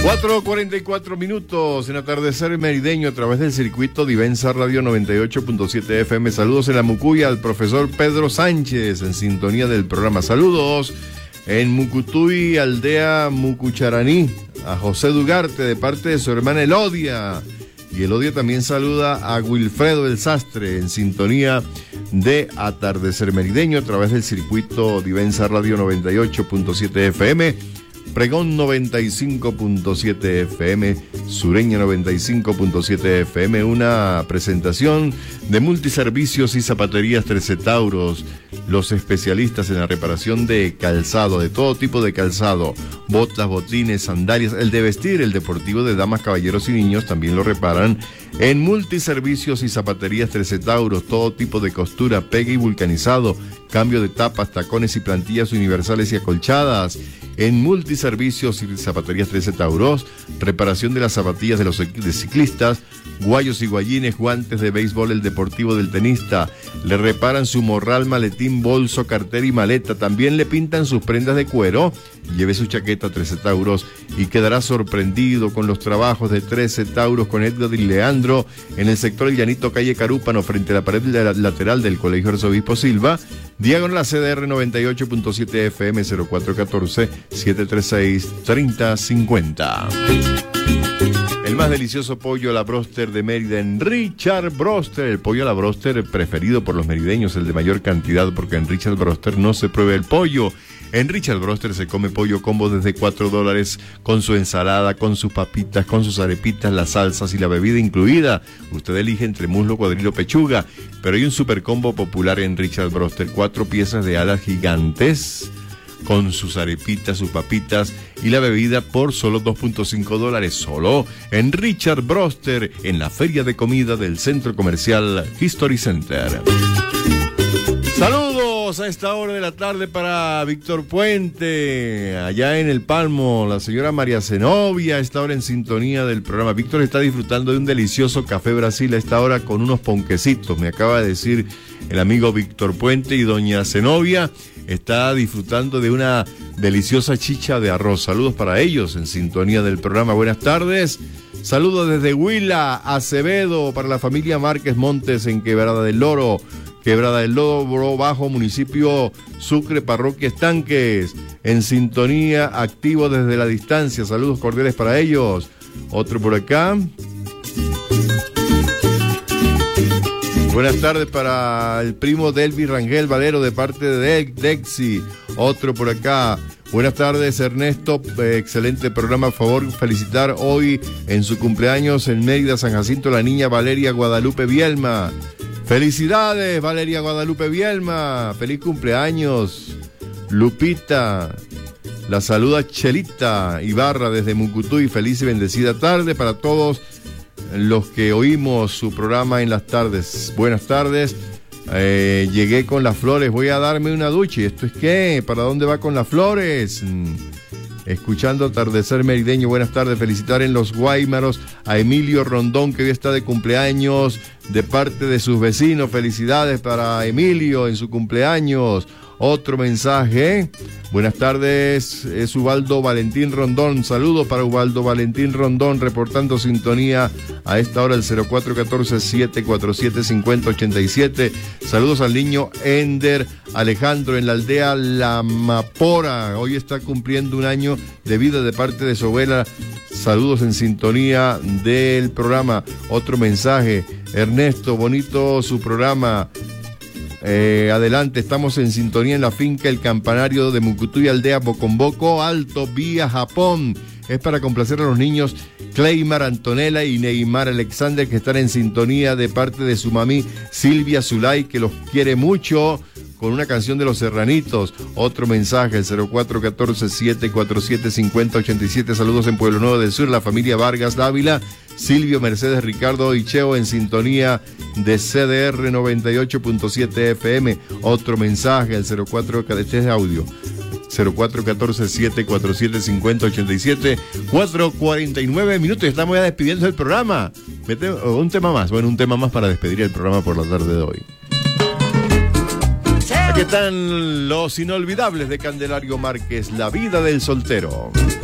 4:44 en Atardecer Merideño a través del circuito Divensa Radio 98.7 FM. Saludos en la Mucuya al profesor Pedro Sánchez en sintonía del programa. Saludos en Mucutuy, aldea Mucucharaní, a José Dugarte de parte de su hermana Elodia. Y Elodia también saluda a Wilfredo el Sastre en sintonía de Atardecer Merideño a través del circuito Divensa Radio 98.7 FM. Pregón 95.7 FM, Sureña 95.7 FM, una presentación de Multiservicios y Zapaterías Tres Centauros, los especialistas en la reparación de calzado, de todo tipo de calzado, botas, botines, sandalias, el de vestir, el deportivo de damas, caballeros y niños, también lo reparan en Multiservicios y Zapaterías Tres Centauros, todo tipo de costura, pegue y vulcanizado, cambio de tapas, tacones y plantillas universales y acolchadas. En Multiservicios y Zapaterías Tres Centauros, reparación de las zapatillas de los ciclistas, guayos y guayines, guantes de béisbol, el deportivo del tenista. Le reparan su morral, maletín, bolso, cartera y maleta. También le pintan sus prendas de cuero. Lleve su chaqueta Tres Centauros y quedará sorprendido con los trabajos de Tres Centauros con Edgar y Leandro en el sector El Llanito, calle Carúpano, frente a la pared lateral del Colegio Arzobispo Silva. Diagonal a CDR 98.7 FM 0414-736-3050. El más delicioso pollo a la broster de Mérida en Richard Broster. El pollo a la broster preferido por los merideños, el de mayor cantidad, porque en Richard Broster no se prueba el pollo. En Richard Broster se come pollo combo desde $4 con su ensalada, con sus papitas, con sus arepitas, las salsas y la bebida incluida. Usted elige entre muslo, cuadril o pechuga, pero hay un super combo popular en Richard Broster, 4 piezas de alas gigantes con sus arepitas, sus papitas y la bebida por solo $2.5, solo en Richard Broster, en la feria de comida del centro comercial History Center. Saludos a esta hora de la tarde para Víctor Puente, allá en El Palmo, la señora María Zenobia, a esta hora en sintonía del programa. Víctor está disfrutando de un delicioso café Brasil a esta hora con unos ponquecitos, me acaba de decir el amigo Víctor Puente, y doña Zenobia está disfrutando de una deliciosa chicha de arroz. Saludos para ellos en sintonía del programa. Buenas tardes. Saludos desde Huila, Acevedo, para la familia Márquez Montes en Quebrada del Loro, Bajo, municipio Sucre, parroquia Estanques, en sintonía, activo desde la distancia. Saludos cordiales para ellos. Otro por acá. Buenas tardes para el primo Delvi Rangel Valero de parte de Dexi. Otro por acá. Buenas tardes, Ernesto. Excelente programa. A favor, felicitar hoy en su cumpleaños en Mérida, San Jacinto, la niña Valeria Guadalupe Bielma. Felicidades, Valeria Guadalupe Bielma. Feliz cumpleaños, Lupita. La saluda Chelita Ibarra desde Mucutuy. Feliz y bendecida tarde para todos los que oímos su programa en las tardes. Buenas tardes. Llegué con las flores, voy a darme una ducha. ¿Y esto es qué? ¿Para dónde va con las flores? Escuchando Atardecer Merideño. Buenas tardes. Felicitar en Los Guaymaros a Emilio Rondón, que hoy está de cumpleaños de parte de sus vecinos. Felicidades para Emilio en su cumpleaños. Otro mensaje. Buenas tardes, es Ubaldo Valentín Rondón. Saludos para Ubaldo Valentín Rondón, reportando sintonía a esta hora, el 0414-747-5087. Saludos al niño Ender Alejandro en la aldea La Mapora. Hoy está cumpliendo un año de vida de parte de su abuela. Saludos en sintonía del programa. Otro mensaje. Ernesto, bonito su programa. Adelante, estamos en sintonía en la finca El Campanario de Mucutuy, aldea Bocomboco Alto, vía Japón. Es para complacer a los niños Cleymar Antonella y Neymar Alexander, que están en sintonía de parte de su mami Silvia Zulay, que los quiere mucho, con una canción de Los Serranitos. Otro mensaje, el 0414-747-5087. Saludos en Pueblo Nuevo del Sur, la familia Vargas Dávila, Silvio, Mercedes, Ricardo y Cheo en sintonía de CDR 98.7 FM. Otro mensaje, el 04, este es audio, 0414-747-5087. 4:49 minutos y estamos ya despidiendo el programa. Un tema más, un tema más para despedir el programa por la tarde de hoy. Aquí están los inolvidables de Candelario Márquez, La vida del soltero.